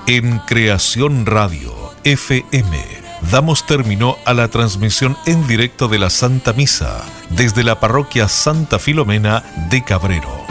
En Creación Radio FM damos término a la transmisión en directo de la Santa Misa desde la parroquia Santa Filomena de Cabrero.